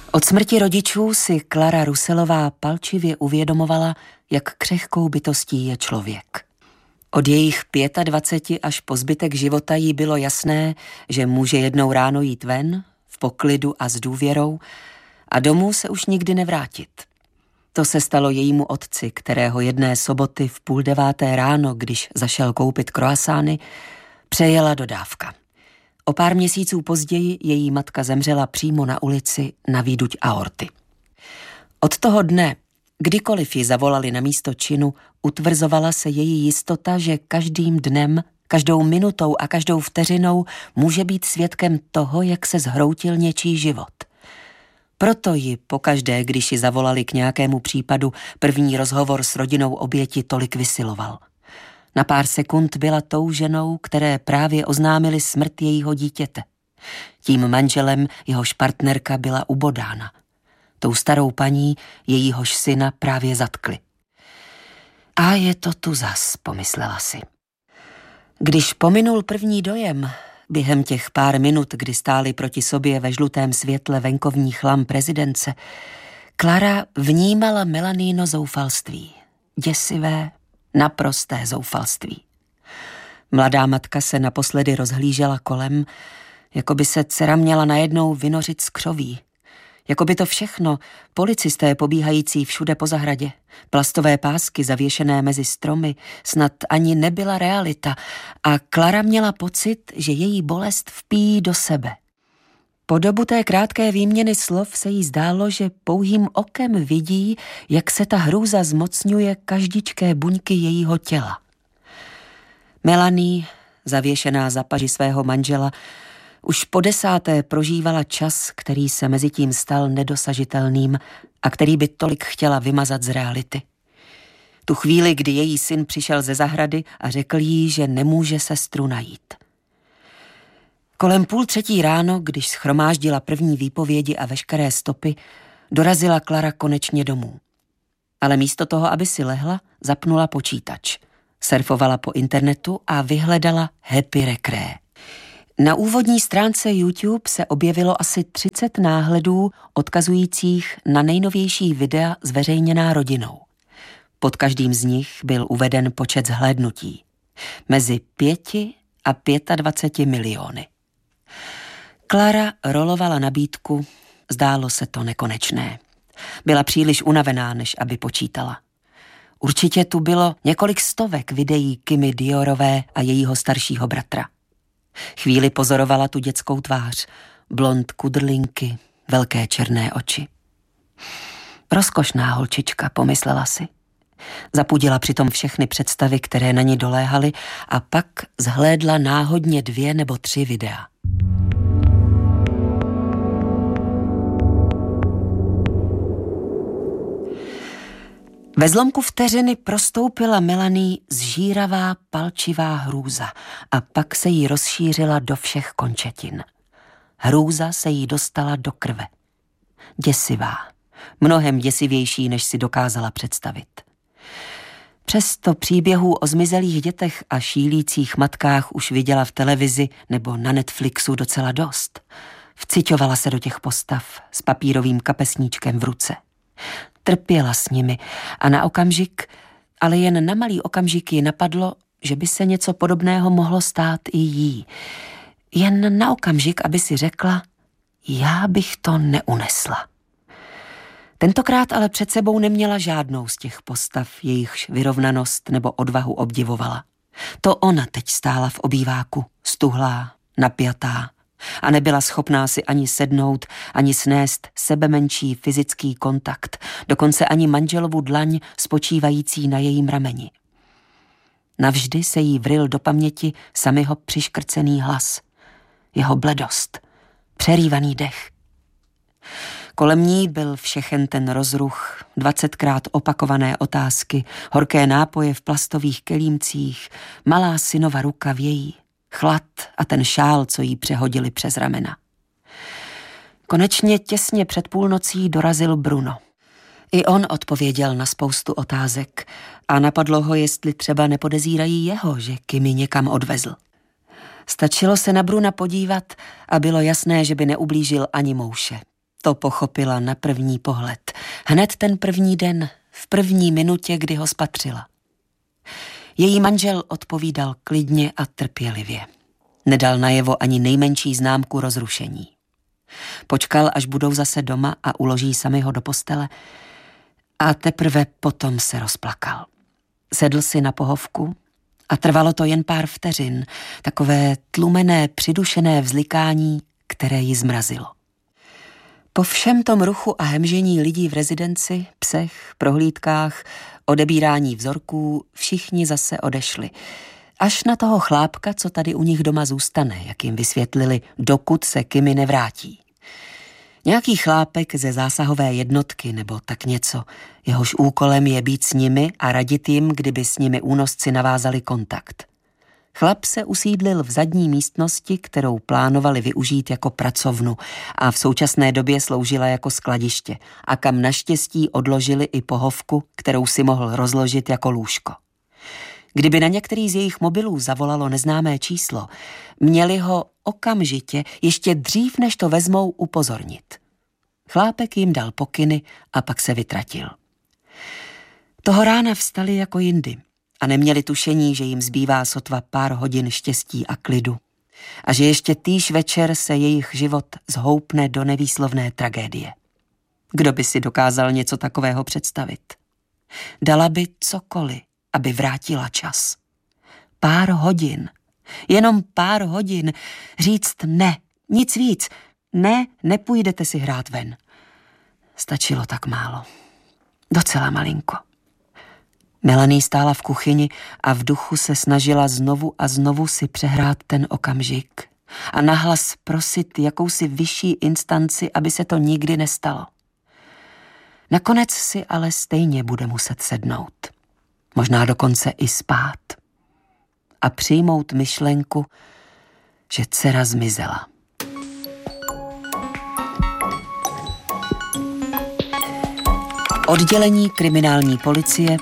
Od smrti rodičů si Klara Russellová palčivě uvědomovala, jak křehkou bytostí je člověk. Od jejich 25 až po zbytek života jí bylo jasné, že může jednou ráno jít ven, v poklidu a s důvěrou, a domů se už nikdy nevrátit. To se stalo jejímu otci, kterého jedné soboty v 8:30 ráno, když zašel koupit croissány, přejela dodávka. O pár měsíců později její matka zemřela přímo na ulici na výduť aorty. Od toho dne, kdykoliv ji zavolali na místo činu, utvrzovala se její jistota, že každým dnem, každou minutou a každou vteřinou může být svědkem toho, jak se zhroutil něčí život. Proto ji pokaždé, když ji zavolali k nějakému případu, první rozhovor s rodinou oběti tolik vysiloval. Na pár sekund byla tou ženou, které právě oznámili smrt jejího dítěte. Tím manželem, jehož partnerka byla ubodána. Tou starou paní, jejíhož syna právě zatkli. A je to tu zas, pomyslela si. Když pominul první dojem, během těch pár minut, kdy stáli proti sobě ve žlutém světle venkovních lamp rezidence, Klara vnímala Melanino zoufalství. Děsivé, naprosté zoufalství. Mladá matka se naposledy rozhlížela kolem, jako by se dcera měla najednou vynořit z křoví. Jako by to všechno, policisté pobíhající všude po zahradě, plastové pásky zavěšené mezi stromy, snad ani nebyla realita a Klara měla pocit, že její bolest vpíjí do sebe. Po dobu té krátké výměny slov se jí zdálo, že pouhým okem vidí, jak se ta hrůza zmocňuje každičké buňky jejího těla. Melanie, zavěšená za paži svého manžela, už po 10. prožívala čas, který se mezitím stal nedosažitelným a který by tolik chtěla vymazat z reality. Tu chvíli, kdy její syn přišel ze zahrady a řekl jí, že nemůže sestru najít. Kolem 2:30 ráno, když shromáždila první výpovědi a veškeré stopy, dorazila Klara konečně domů. Ale místo toho, aby si lehla, zapnula počítač. Surfovala po internetu a vyhledala Happy Recré. Na úvodní stránce YouTube se objevilo asi 30 náhledů odkazujících na nejnovější videa zveřejněná rodinou. Pod každým z nich byl uveden počet zhlédnutí. Mezi 5 a 25 miliony. Klara rolovala nabídku, zdálo se to nekonečné. Byla příliš unavená, než aby počítala. Určitě tu bylo několik stovek videí Kimi Diorové a jejího staršího bratra. Chvíli pozorovala tu dětskou tvář, blond kudrlinky, velké černé oči. Rozkošná holčička, pomyslela si. Zapudila přitom všechny představy, které na ní doléhaly, a pak zhlédla náhodně 2 nebo 3 videa. Ve zlomku vteřiny prostoupila Melanie zžíravá, palčivá hrůza a pak se jí rozšířila do všech končetin. Hrůza se jí dostala do krve. Děsivá, mnohem děsivější, než si dokázala představit. Přesto příběhů o zmizelých dětech a šílících matkách už viděla v televizi nebo na Netflixu docela dost. Vciťovala se do těch postav s papírovým kapesníčkem v ruce. Trpěla s nimi a na okamžik, ale jen na malý okamžik ji napadlo, že by se něco podobného mohlo stát i jí. Jen na okamžik, aby si řekla, já bych to neunesla. Tentokrát ale před sebou neměla žádnou z těch postav, jejichž vyrovnanost nebo odvahu obdivovala. To ona teď stála v obýváku, stuhlá, napjatá, a nebyla schopná si ani sednout, ani snést sebemenší fyzický kontakt, dokonce ani manželovu dlaň spočívající na jejím rameni. Navždy se jí vryl do paměti Samiho přiškrcený hlas, jeho bledost, přerývaný dech. Kolem ní byl všechen ten rozruch, 20krát opakované otázky, horké nápoje v plastových kelímcích, malá synova ruka vějí, chlad a ten šál, co jí přehodili přes ramena. Konečně těsně před půlnocí dorazil Bruno. I on odpověděl na spoustu otázek a napadlo ho, jestli třeba nepodezírají jeho, že Kimi někam odvezl. Stačilo se na Bruna podívat a bylo jasné, že by neublížil ani mouše. To pochopila na první pohled. Hned ten první den, v první minutě, kdy ho spatřila. Její manžel odpovídal klidně a trpělivě. Nedal najevo ani nejmenší známku rozrušení. Počkal, až budou zase doma a uloží sami ho do postele, a teprve potom se rozplakal. Sedl si na pohovku a trvalo to jen pár vteřin, takové tlumené, přidušené vzlikání, které ji zmrazilo. Po všem tom ruchu a hemžení lidí v rezidenci, psech, prohlídkách, odebírání vzorků, všichni zase odešli. Až na toho chlápka, co tady u nich doma zůstane, jak jim vysvětlili, dokud se Kimi nevrátí. Nějaký chlápek ze zásahové jednotky nebo tak něco. Jehož úkolem je být s nimi a radit jim, kdyby s nimi únosci navázali kontakt. Chlap se usídlil v zadní místnosti, kterou plánovali využít jako pracovnu a v současné době sloužila jako skladiště a kam naštěstí odložili i pohovku, kterou si mohl rozložit jako lůžko. Kdyby na některý z jejich mobilů zavolalo neznámé číslo, měli ho okamžitě, ještě dřív než to vezmou, upozornit. Chlápek jim dal pokyny a pak se vytratil. Toho rána vstali jako jindy a neměli tušení, že jim zbývá sotva pár hodin štěstí a klidu a že ještě týž večer se jejich život zhoupne do nevýslovné tragédie. Kdo by si dokázal něco takového představit? Dala by cokoliv, aby vrátila čas. Pár hodin, jenom pár hodin, říct ne, nic víc, ne, nepůjdete si hrát ven. Stačilo tak málo, docela malinko. Melanie stála v kuchyni a v duchu se snažila znovu a znovu si přehrát ten okamžik a nahlas prosit jakousi vyšší instanci, aby se to nikdy nestalo. Nakonec si ale stejně bude muset sednout. Možná dokonce i spát. A přijmout myšlenku, že dcera zmizela. Oddělení kriminální policie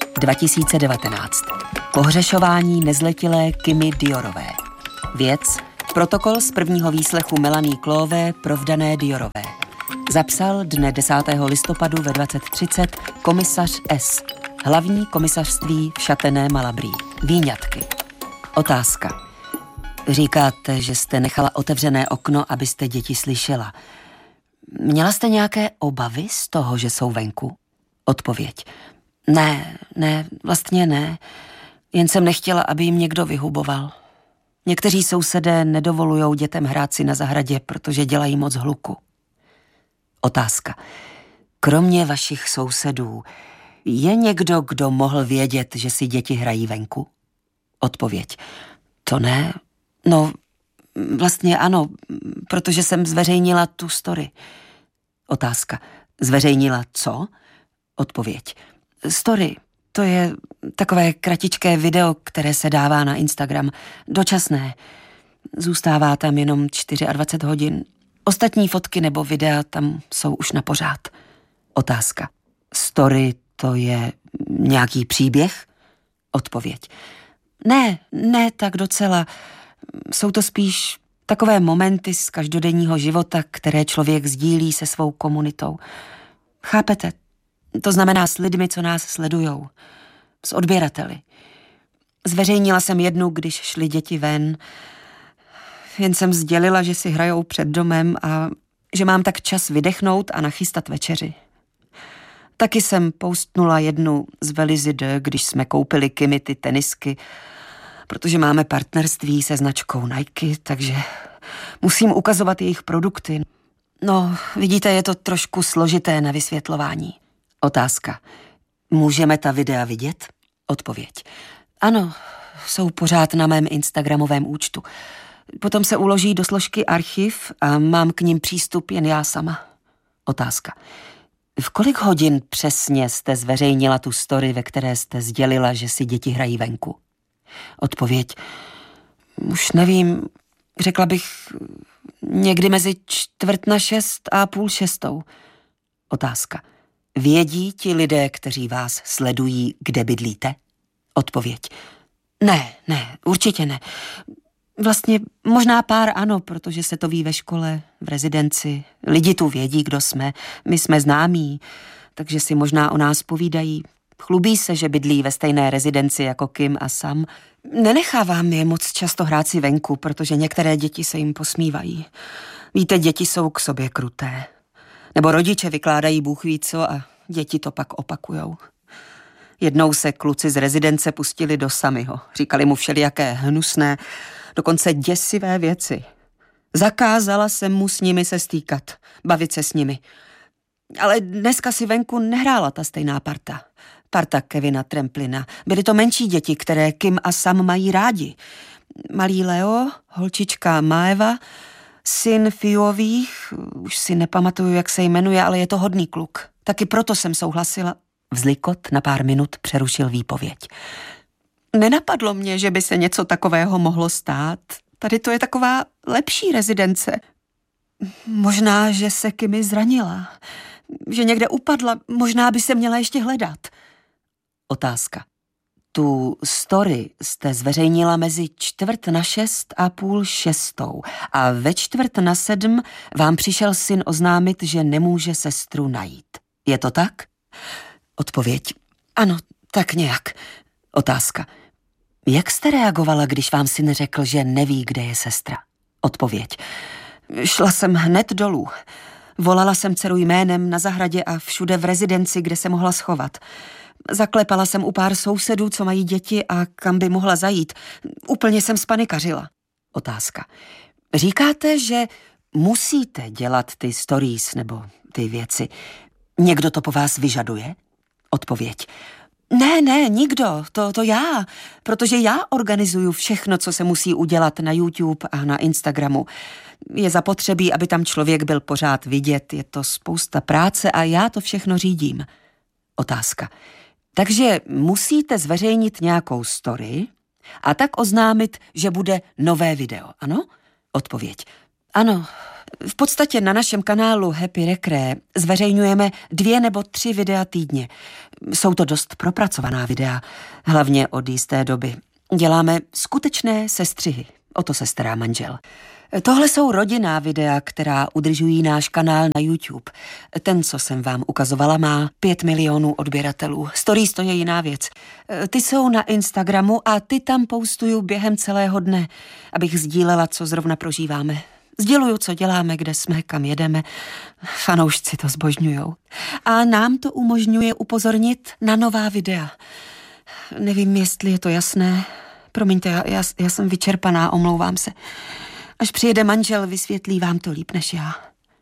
2019. Pohřešování nezletilé Kimi Diorové. Věc: protokol z prvního výslechu Melanie Clové pro vdané Diorové. Zapsal dne 10. listopadu ve 20:30 komisař S. Hlavní komisařství v Châtenay Malabry. Výňatky. Otázka. Říkáte, že jste nechala otevřené okno, abyste děti slyšela. Měla jste nějaké obavy z toho, že jsou venku? Odpověď. Ne, vlastně ne. Jen jsem nechtěla, aby jim někdo vyhuboval. Někteří sousedé nedovolujou dětem hrát si na zahradě, protože dělají moc hluku. Otázka. Kromě vašich sousedů, je někdo, kdo mohl vědět, že si děti hrají venku? Odpověď. To ne. No, vlastně ano, protože jsem zveřejnila tu story. Otázka. Zveřejnila co? Odpověď. Story. To je takové kratičké video, které se dává na Instagram. Dočasné. Zůstává tam jenom 24 hodin. Ostatní fotky nebo videa tam jsou už na pořád. Otázka. Story, to je nějaký příběh? Odpověď. Ne, tak docela. Jsou to spíš takové momenty z každodenního života, které člověk sdílí se svou komunitou. Chápete? To znamená s lidmi, co nás sledujou. S odběrateli. Zveřejnila jsem jednu, když šly děti ven. Jen jsem sdělila, že si hrajou před domem a že mám tak čas vydechnout a nachystat večeři. Taky jsem postnula jednu z Velizy D, když jsme koupili Kimi ty tenisky, protože máme partnerství se značkou Nike, takže musím ukazovat jejich produkty. No, vidíte, je to trošku složité na vysvětlování. Otázka. Můžeme ta videa vidět? Odpověď. Ano, jsou pořád na mém instagramovém účtu. Potom se uloží do složky archiv a mám k nim přístup jen já sama. Otázka. V kolik hodin přesně jste zveřejnila tu story, ve které jste sdělila, že si děti hrají venku? Odpověď. Už nevím, řekla bych někdy mezi 5:45 a 5:30. Otázka. Vědí ti lidé, kteří vás sledují, kde bydlíte? Odpověď. Ne, určitě ne. Vlastně možná pár ano, protože se to ví ve škole, v rezidenci. Lidi tu vědí, kdo jsme. My jsme známí, takže si možná o nás povídají. Chlubí se, že bydlí ve stejné rezidenci jako Kim a Sam. Nenechávám je moc často hrát si venku, protože některé děti se jim posmívají. Víte, děti jsou k sobě kruté. Nebo rodiče vykládají bůh ví co a děti to pak opakujou. Jednou se kluci z rezidence pustili do Samiho. Říkali mu všelijaké hnusné, dokonce děsivé věci. Zakázala jsem mu s nimi se stýkat, bavit se s nimi. Ale dneska si venku nehrála ta stejná parta. Parta Kevina Tramplina. Byly to menší děti, které Kim a Sam mají rádi. Malý Leo, holčička Maeva, syn Fiových, už si nepamatuju, jak se jmenuje, ale je to hodný kluk. Taky proto jsem souhlasila. Vzlikot na pár minut přerušil výpověď. Nenapadlo mě, že by se něco takového mohlo stát. Tady to je taková lepší rezidence. Možná, že se Kimi zranila. Že někde upadla, možná by se měla ještě hledat. Otázka. Tu story jste zveřejnila mezi 5:45 a 5:30 a ve 5:45 vám přišel syn oznámit, že nemůže sestru najít. Je to tak? Odpověď. Ano, tak nějak. Otázka. Jak jste reagovala, když vám syn řekl, že neví, kde je sestra? Odpověď. Šla jsem hned dolů. Volala jsem dceru jménem na zahradě a všude v rezidenci, kde se mohla schovat. Zaklepala jsem u pár sousedů, co mají děti a kam by mohla zajít. Úplně jsem spanikařila. Otázka. Říkáte, že musíte dělat ty stories nebo ty věci. Někdo to po vás vyžaduje? Odpověď. Ne, nikdo, to já, protože já organizuju všechno, co se musí udělat na YouTube a na Instagramu. Je zapotřebí, aby tam člověk byl pořád vidět, je to spousta práce a já to všechno řídím. Otázka. Takže musíte zveřejnit nějakou story a tak oznámit, že bude nové video, ano? Odpověď. Ano, v podstatě na našem kanálu Happy Recre zveřejňujeme 2 nebo 3 videa týdně. Jsou to dost propracovaná videa, hlavně od jisté doby. Děláme skutečné sestřihy, o to se stará manžel. Tohle jsou rodinná videa, která udržují náš kanál na YouTube. Ten, co jsem vám ukazovala, má 5 milionů odběratelů. Stories to je jiná věc. Ty jsou na Instagramu a ty tam postuju během celého dne, abych sdílela, co zrovna prožíváme. Sděluju, co děláme, kde jsme, kam jedeme. Fanoušci to zbožňujou. A nám to umožňuje upozornit na nová videa. Nevím, jestli je to jasné. Promiňte, já jsem vyčerpaná, omlouvám se. Až přijede manžel, vysvětlí vám to líp než já.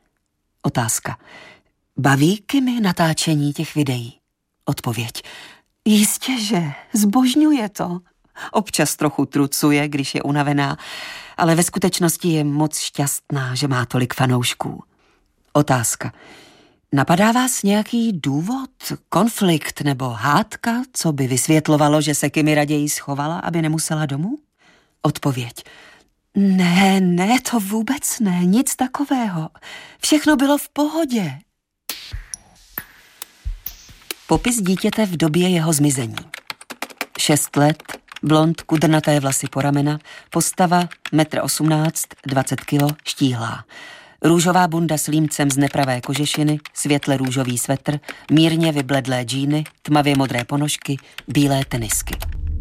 Otázka. Baví Kimi natáčení těch videí? Odpověď. Jistě, že. Zbožňuje to. Občas trochu trucuje, když je unavená, ale ve skutečnosti je moc šťastná, že má tolik fanoušků. Otázka. Napadá vás nějaký důvod, konflikt nebo hádka, co by vysvětlovalo, že se Kimi raději schovala, aby nemusela domů? Odpověď. Ne, to vůbec ne, nic takového. Všechno bylo v pohodě. Popis dítěte v době jeho zmizení. 6 let, blond, kudrnaté vlasy po ramena, postava 1,18 m, 20 kg, štíhlá. Růžová bunda s límcem z nepravé kožešiny, světle růžový svetr, mírně vybledlé džíny, tmavě modré ponožky, bílé tenisky.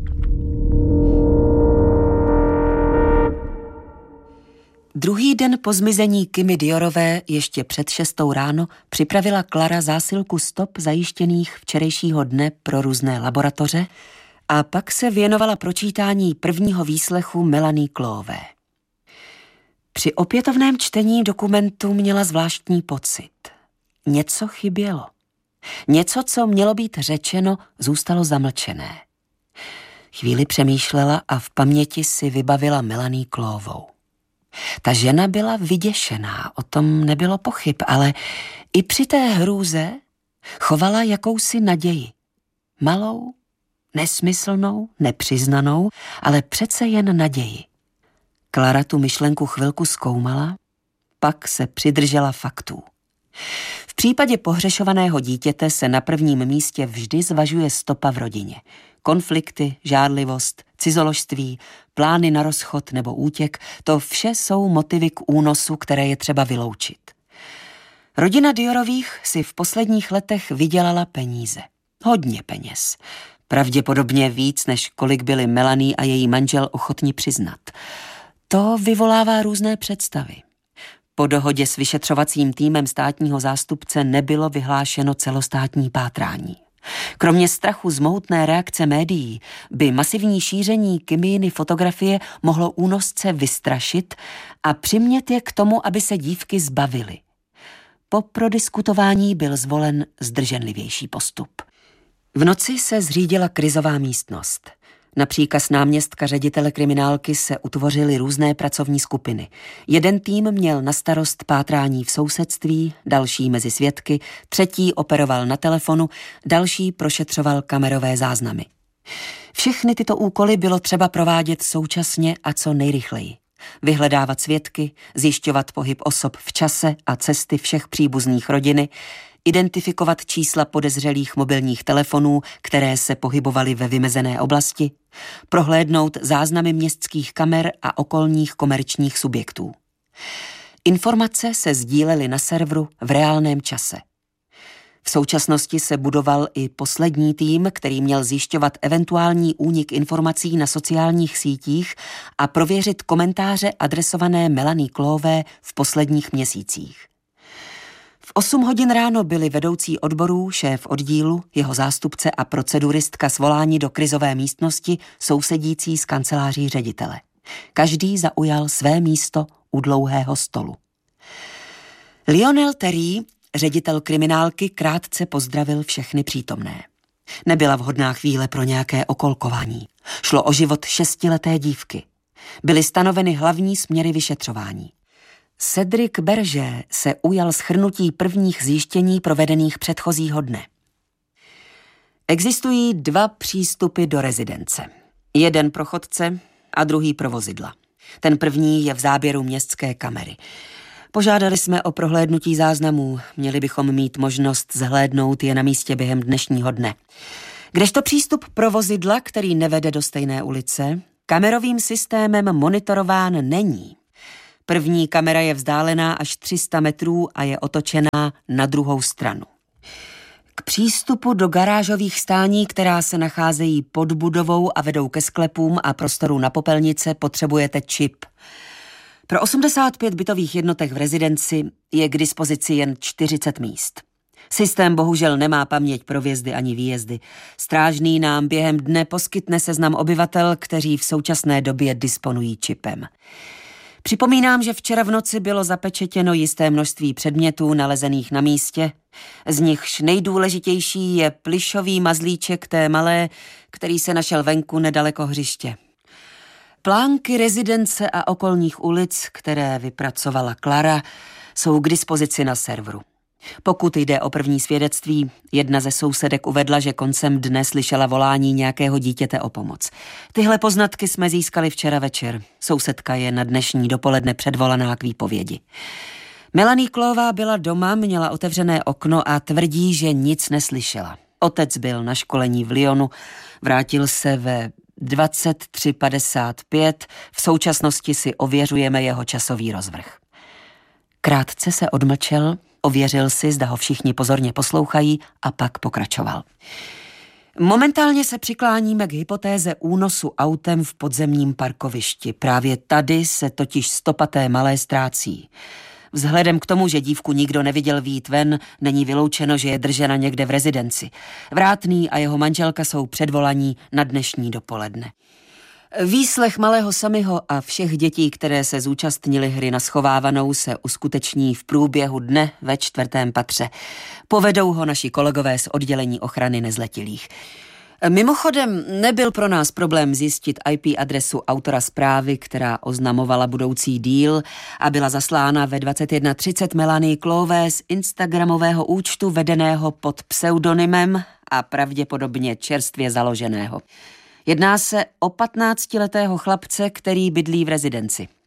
Druhý den po zmizení Kimi Diorové ještě před 6 ráno připravila Klara zásilku stop zajištěných včerejšího dne pro různé laboratoře a pak se věnovala pročítání prvního výslechu Melanie Clowové. Při opětovném čtení dokumentu měla zvláštní pocit. Něco chybělo. Něco, co mělo být řečeno, zůstalo zamlčené. Chvíli přemýšlela a v paměti si vybavila Melanie Clowovou. Ta žena byla vyděšená, o tom nebylo pochyb, ale i při té hrůze chovala jakousi naději. Malou, nesmyslnou, nepřiznanou, ale přece jen naději. Klara tu myšlenku chvilku zkoumala, pak se přidržela faktů. V případě pohřešovaného dítěte se na prvním místě vždy zvažuje stopa v rodině. Konflikty, žárlivost, cizoložství, plány na rozchod nebo útěk, to vše jsou motivy k únosu, které je třeba vyloučit. Rodina Diorových si v posledních letech vydělala peníze. Hodně peněz. Pravděpodobně víc, než kolik byli Melanie a její manžel ochotni přiznat. To vyvolává různé představy. Po dohodě s vyšetřovacím týmem státního zástupce nebylo vyhlášeno celostátní pátrání. Kromě strachu z mohutné reakce médií by masivní šíření Kimijiny fotografie mohlo únosce vystrašit a přimět je k tomu, aby se dívky zbavily. Po prodiskutování byl zvolen zdrženlivější postup. V noci se zřídila krizová místnost. Na příkaz náměstka ředitele kriminálky se utvořily různé pracovní skupiny. Jeden tým měl na starost pátrání v sousedství, další mezi svědky, třetí operoval na telefonu, další prošetřoval kamerové záznamy. Všechny tyto úkoly bylo třeba provádět současně a co nejrychleji. Vyhledávat svědky, zjišťovat pohyb osob v čase a cesty všech příbuzných rodiny, identifikovat čísla podezřelých mobilních telefonů, které se pohybovaly ve vymezené oblasti, prohlédnout záznamy městských kamer a okolních komerčních subjektů. Informace se sdílely na serveru v reálném čase. V současnosti se budoval i poslední tým, který měl zjišťovat eventuální únik informací na sociálních sítích a prověřit komentáře adresované Melanie Klové v posledních měsících. V 8 hodin ráno byli vedoucí odborů, šéf oddílu, jeho zástupce a proceduristka svoláni do krizové místnosti sousedící s kanceláří ředitele. Každý zaujal své místo u dlouhého stolu. Lionel Terry, ředitel kriminálky, krátce pozdravil všechny přítomné. Nebyla vhodná chvíle pro nějaké okolkování. Šlo o život 6leté dívky. Byly stanoveny hlavní směry vyšetřování. Cedric Berger se ujal shrnutí prvních zjištění provedených předchozího dne. Existují 2 přístupy do rezidence. Jeden pro chodce a druhý pro vozidla. Ten první je v záběru městské kamery. Požádali jsme o prohlédnutí záznamů, měli bychom mít možnost zhlédnout je na místě během dnešního dne. Kdežto přístup pro vozidla, který nevede do stejné ulice, kamerovým systémem monitorován není. První kamera je vzdálená až 300 metrů a je otočená na druhou stranu. K přístupu do garážových stání, která se nacházejí pod budovou a vedou ke sklepům a prostoru na popelnice, potřebujete čip. Pro 85 bytových jednotek v rezidenci je k dispozici jen 40 míst. Systém bohužel nemá paměť pro vjezdy ani výjezdy. Strážný nám během dne poskytne seznam obyvatel, kteří v současné době disponují čipem. Připomínám, že včera v noci bylo zapečetěno jisté množství předmětů nalezených na místě. Z nichž nejdůležitější je plyšový mazlíček té malé, který se našel venku nedaleko hřiště. Plánky rezidence a okolních ulic, které vypracovala Clara, jsou k dispozici na serveru. Pokud jde o první svědectví, jedna ze sousedek uvedla, že koncem dne slyšela volání nějakého dítěte o pomoc. Tyhle poznatky jsme získali včera večer. Sousedka je na dnešní dopoledne předvolaná k výpovědi. Melanie Klová byla doma, měla otevřené okno a tvrdí, že nic neslyšela. Otec byl na školení v Lyonu, vrátil se ve 23:55, v současnosti si ověřujeme jeho časový rozvrh. Krátce se odmlčel, ověřil si, zda ho všichni pozorně poslouchají a pak pokračoval. Momentálně se přikláníme k hypotéze únosu autem v podzemním parkovišti. Právě tady se totiž stopaté malé ztrácí. Vzhledem k tomu, že dívku nikdo neviděl vyjít ven, není vyloučeno, že je držena někde v rezidenci. Vrátný a jeho manželka jsou předvolaní na dnešní dopoledne. Výslech malého Samiho a všech dětí, které se zúčastnily hry na schovávanou, se uskuteční v průběhu dne ve 4. patře. Povedou ho naši kolegové z oddělení ochrany nezletilých. Mimochodem, nebyl pro nás problém zjistit IP adresu autora zprávy, která oznamovala budoucí díl a byla zaslána ve 21:30 Melanie Klové z instagramového účtu vedeného pod pseudonymem a pravděpodobně čerstvě založeného. Jedná se o 15letého chlapce, který bydlí v rezidenci.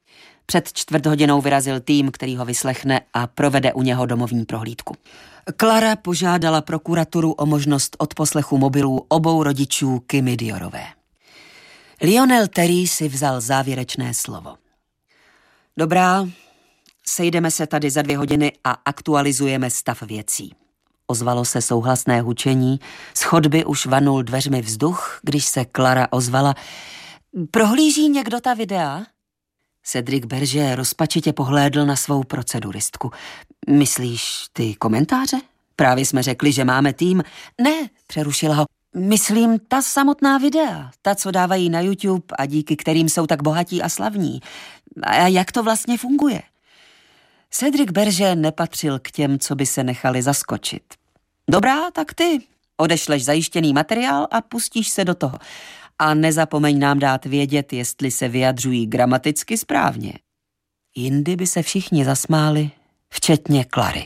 Před 1/4 hodinou vyrazil tým, který ho vyslechne a provede u něho domovní prohlídku. Clara požádala prokuraturu o možnost odposlechu mobilů obou rodičů Kimi Diorové. Lionel Terry si vzal závěrečné slovo. Dobrá, sejdeme se tady za 2 hodiny a aktualizujeme stav věcí. Ozvalo se souhlasné hučení, z chodby už vanul dveřmi vzduch, když se Clara ozvala. Prohlíží někdo ta videa? Cedric Berger rozpačitě pohlédl na svou proceduristku. Myslíš ty komentáře? Právě jsme řekli, že máme tým. Ne, přerušila ho. Myslím ta samotná videa, ta, co dávají na YouTube a díky kterým jsou tak bohatí a slavní. A jak to vlastně funguje? Cedric Berger nepatřil k těm, co by se nechali zaskočit. Dobrá, tak ty. Odešleš zajištěný materiál a pustíš se do toho. A nezapomeň nám dát vědět, jestli se vyjadřují gramaticky správně. Jindy by se všichni zasmáli, včetně Clary.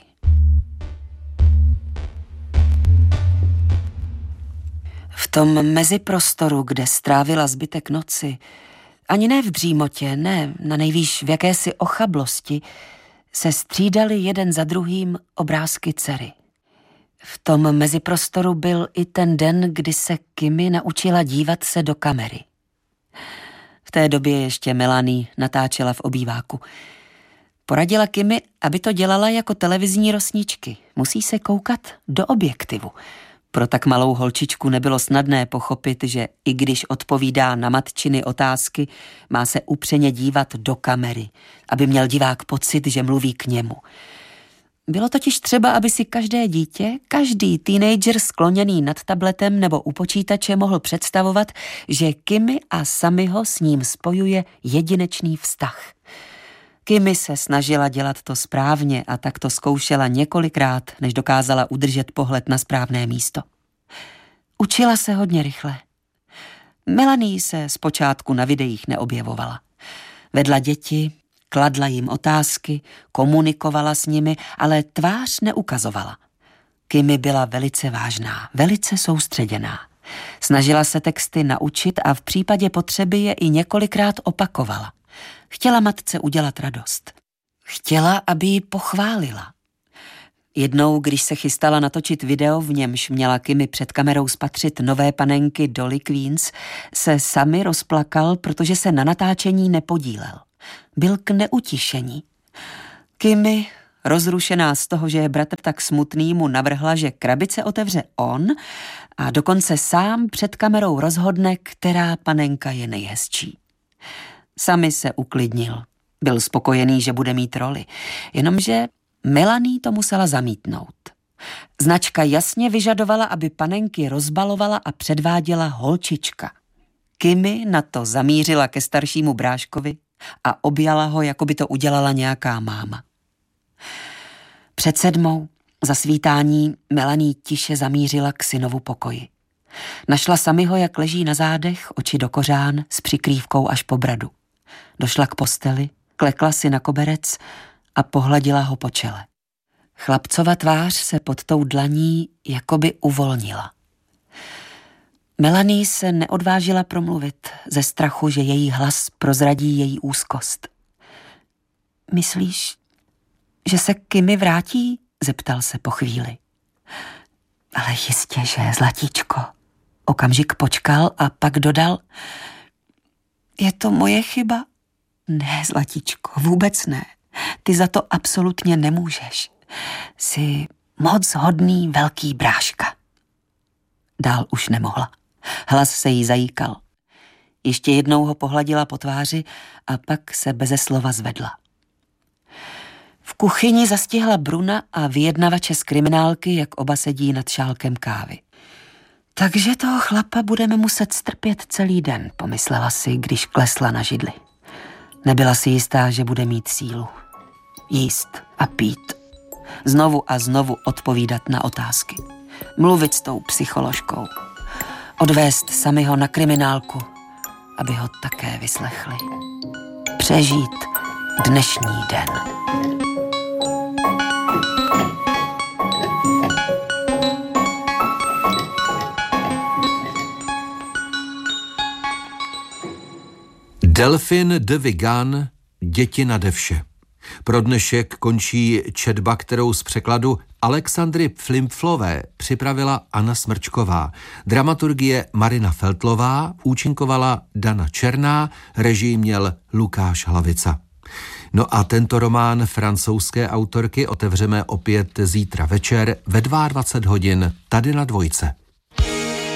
V tom meziprostoru, kde strávila zbytek noci, ani ne v dřímotě, ne, na nejvýš v jakési ochablosti, se střídali jeden za druhým obrázky dcery. V tom meziprostoru byl i ten den, kdy se Kimi naučila dívat se do kamery. V té době ještě Melanie natáčela v obýváku. Poradila Kimi, aby to dělala jako televizní rosničky. Musí se koukat do objektivu. Pro tak malou holčičku nebylo snadné pochopit, že i když odpovídá na matčiny otázky, má se upřeně dívat do kamery, aby měl divák pocit, že mluví k němu. Bylo totiž třeba, aby si každé dítě, každý teenager skloněný nad tabletem nebo u počítače mohl představovat, že Kimi a Sammyho s ním spojuje jedinečný vztah. Kimi se snažila dělat to správně a tak to zkoušela několikrát, než dokázala udržet pohled na správné místo. Učila se hodně rychle. Melanie se zpočátku na videích neobjevovala. Vedla děti, kladla jim otázky, komunikovala s nimi, ale tvář neukazovala. Kimi byla velice vážná, velice soustředěná. Snažila se texty naučit a v případě potřeby je i několikrát opakovala. Chtěla matce udělat radost. Chtěla, aby ji pochválila. Jednou, když se chystala natočit video, v němž měla Kimi před kamerou spatřit nové panenky Dolly Queens, se Sammy rozplakal, protože se na natáčení nepodílel. Byl k neutišení. Kimi, rozrušená z toho, že je bratr tak smutný, mu navrhla, že krabice otevře on a dokonce sám před kamerou rozhodne, která panenka je nejhezčí. Sammy se uklidnil. Byl spokojený, že bude mít roli. Jenomže Melanie to musela zamítnout. Značka jasně vyžadovala, aby panenky rozbalovala a předváděla holčička. Kimi na to zamířila ke staršímu bráškovi a objala ho, jako by to udělala nějaká máma. Před 7 za svítání Melanie tiše zamířila k synovu pokoji. Našla Sammyho, jak leží na zádech, oči do kořán, s přikrývkou až po bradu. Došla k posteli, klekla si na koberec a pohladila ho po čele. Chlapcova tvář se pod tou dlaní jakoby uvolnila. Melanie se neodvážila promluvit ze strachu, že její hlas prozradí její úzkost. Myslíš, že se Kimi vrátí? Zeptal se po chvíli. Ale jistě, že, zlatíčko. Okamžik počkal a pak dodal. Je to moje chyba? Ne, zlatíčko, vůbec ne. Ty za to absolutně nemůžeš. Jsi moc hodný velký bráška. Dál už nemohla. Hlas se jí zajíkal. Ještě jednou ho pohladila po tváři a pak se beze slova zvedla. V kuchyni zastihla Bruna a vyjednavače z kriminálky, jak oba sedí nad šálkem kávy. Takže toho chlapa budeme muset strpět celý den, pomyslela si, když klesla na židli. Nebyla si jistá, že bude mít sílu. Jíst a pít. Znovu a znovu odpovídat na otázky. Mluvit s tou psycholožkou. Odvést Sammyho na kriminálku, aby ho také vyslechli. Přežít dnešní den. Delphine de Vigan Děti nade vše. Pro dnešek končí četba, kterou z překladu Alexandry Flimflové připravila Anna Smrčková. Dramaturgie Marina Feltlová, účinkovala Dana Černá, režii měl Lukáš Hlavica. No a tento román francouzské autorky otevřeme opět zítra večer ve 22 hodin tady na Dvojce.